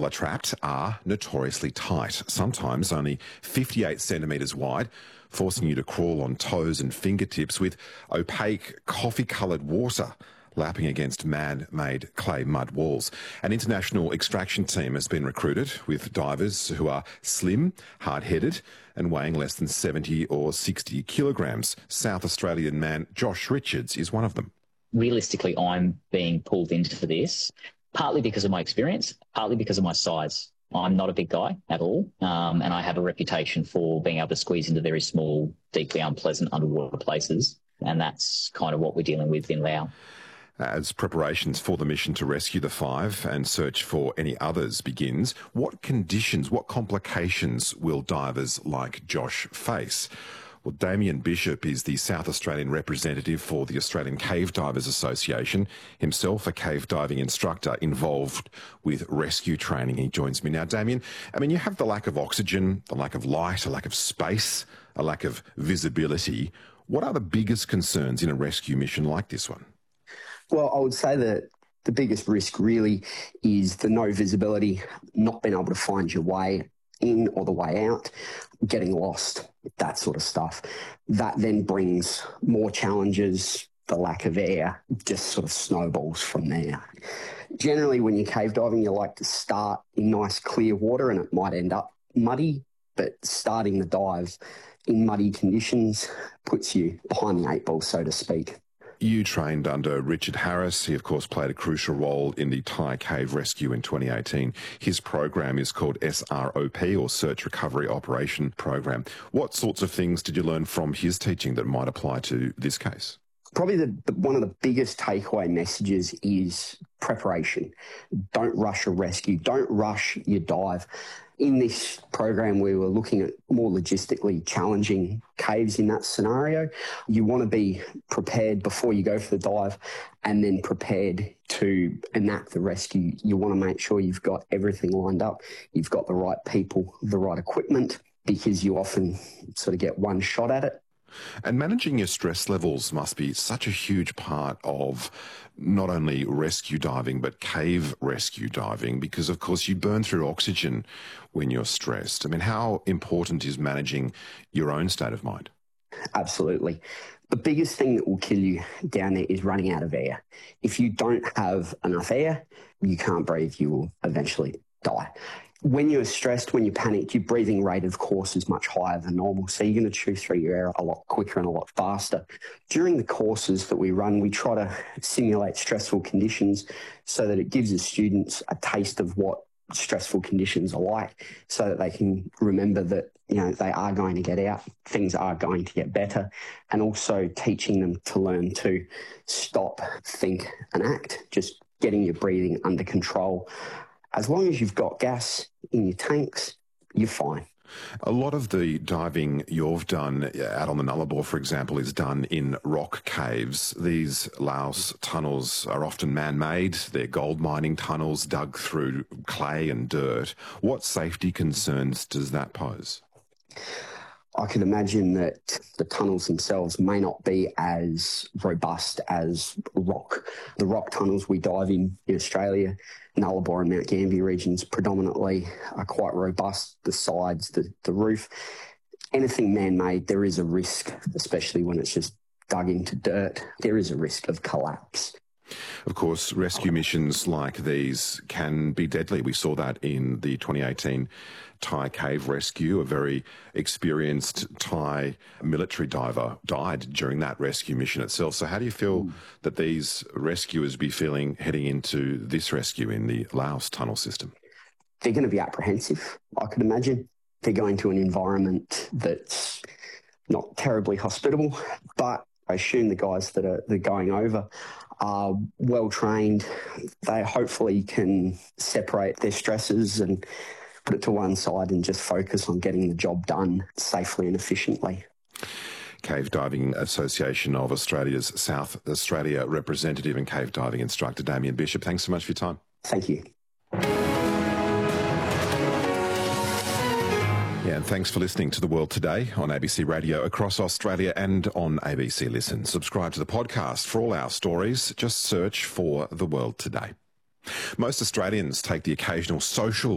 are trapped are notoriously tight, sometimes only 58 centimetres wide, forcing you to crawl on toes and fingertips with opaque coffee-coloured water lapping against man-made clay mud walls. An international extraction team has been recruited with divers who are slim, hard-headed and weighing less than 70 or 60 kilograms. South Australian man Josh Richards is one of them. Realistically, I'm being pulled into this partly because of my experience, partly because of my size. I'm not a big guy at all, and I have a reputation for being able to squeeze into very small, deeply unpleasant underwater places, and that's kind of what we're dealing with in Laos. As preparations for the mission to rescue the five and search for any others begins, what conditions, what complications will divers like Josh face? Well, Damien Bishop is the South Australian representative for the Australian Cave Divers Association, himself a cave diving instructor involved with rescue training. He joins me now. Damien, I mean, you have the lack of oxygen, the lack of light, a lack of space, a lack of visibility. What are the biggest concerns in a rescue mission like this one? Well, I would say that the biggest risk really is the no visibility, not being able to find your way in or the way out, getting lost, that sort of stuff. That then brings more challenges. The lack of air just sort of snowballs from there. Generally, when you're cave diving, you like to start in nice clear water and it might end up muddy, but starting the dive in muddy conditions puts you behind the eight ball, so to speak. You trained under Richard Harris. He, of course, played a crucial role in the Thai cave rescue in 2018. His program is called SROP, or Search Recovery Operation Program. What sorts of things did you learn from his teaching that might apply to this case? Probably one of the biggest takeaway messages is preparation. Don't rush a rescue. Don't rush your dive. In this program, we were looking at more logistically challenging caves in that scenario. You want to be prepared before you go for the dive and then prepared to enact the rescue. You want to make sure you've got everything lined up. You've got the right people, the right equipment, because you often sort of get one shot at it. And managing your stress levels must be such a huge part of not only rescue diving, but cave rescue diving, because, of course, you burn through oxygen when you're stressed. I mean, how important is managing your own state of mind? Absolutely. The biggest thing that will kill you down there is running out of air. If you don't have enough air, you can't breathe, you will eventually die. When you're stressed, when you're panicked, your breathing rate, of course, is much higher than normal. So you're going to chew through your air a lot quicker and a lot faster. During the courses that we run, we try to simulate stressful conditions so that it gives the students a taste of what stressful conditions are like, so that they can remember that, you know, they are going to get out, things are going to get better, and also teaching them to learn to stop, think and act, just getting your breathing under control. As long as you've got gas in your tanks, you're fine. A lot of the diving you've done out on the Nullarbor, for example, is done in rock caves. These Laos tunnels are often man-made. They're gold mining tunnels dug through clay and dirt. What safety concerns does that pose? I can imagine that the tunnels themselves may not be as robust as rock. The rock tunnels we dive in Australia, Nullarbor and Mount Gambier regions predominantly, are quite robust. The sides, the roof, anything man-made, there is a risk, especially when it's just dug into dirt. There is a risk of collapse. Of course, rescue missions like these can be deadly. We saw that in the 2018 Thai cave rescue. A very experienced Thai military diver died during that rescue mission itself. So how do you feel that these rescuers be feeling heading into this rescue in the Laos tunnel system? They're going to be apprehensive, I could imagine. They're going to an environment that's not terribly hospitable, but I assume the guys that are going over are well trained. They hopefully can separate their stresses and put it to one side and just focus on getting the job done safely and efficiently. Cave Diving Association of Australia's South Australia representative and cave diving instructor Damien Bishop, thanks so much for your time. Thank you. Yeah, and thanks for listening to The World Today on ABC Radio across Australia and on ABC Listen. Subscribe to the podcast for all our stories. Just search for The World Today. Most Australians take the occasional social